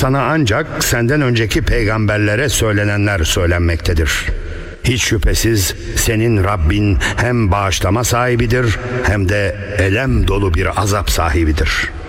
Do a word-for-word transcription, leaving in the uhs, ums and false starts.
sana ancak senden önceki peygamberlere söylenenler söylenmektedir. Hiç şüphesiz senin Rabbin hem bağışlama sahibidir hem de elem dolu bir azap sahibidir.